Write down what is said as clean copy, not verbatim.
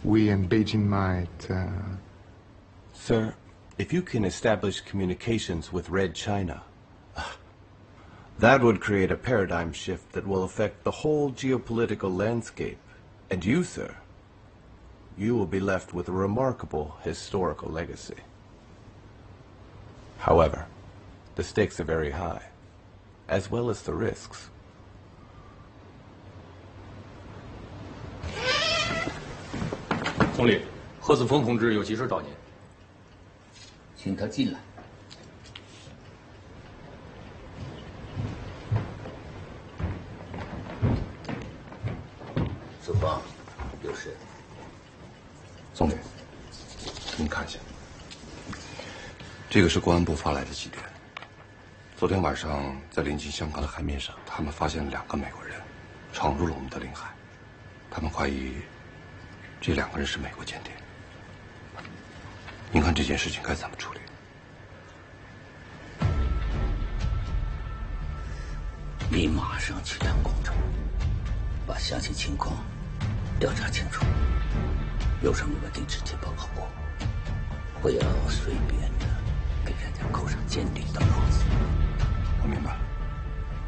we and Beijing might. Sir, if you can establish communications with Red China, that would create a paradigm shift that will affect the whole geopolitical landscape. And you, sir, you will be left with a remarkable historical legacy. However, the stakes are very high, as well as the risks. 总理，贺子峰同志有急事找您， 请他进来。子峰，有事。 总理，您看一下，这个是公安部发来的急电。昨天晚上在临近香港的海面上，他们发现了2个美国人闯入了我们的领海，他们怀疑这2个人是美国间谍。您看这件事情该怎么处理？ 你马上去趟广州，把详细情况调查清楚，有什么问题直接报告我，不要随便的给人家扣上间谍的帽子。 我明白了。